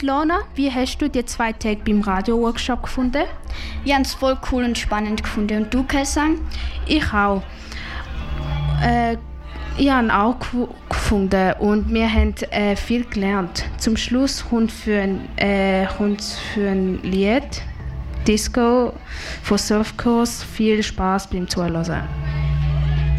Lona, wie hast du die 2 Tage beim Radio-Workshop gefunden? Ich habe es voll cool und spannend gefunden. Und du, Kessan? Ich auch. Ich habe auch gefunden und wir haben viel gelernt. Zum Schluss kommt für ein Lied Disco von Surfkurs viel Spaß beim Zuhören.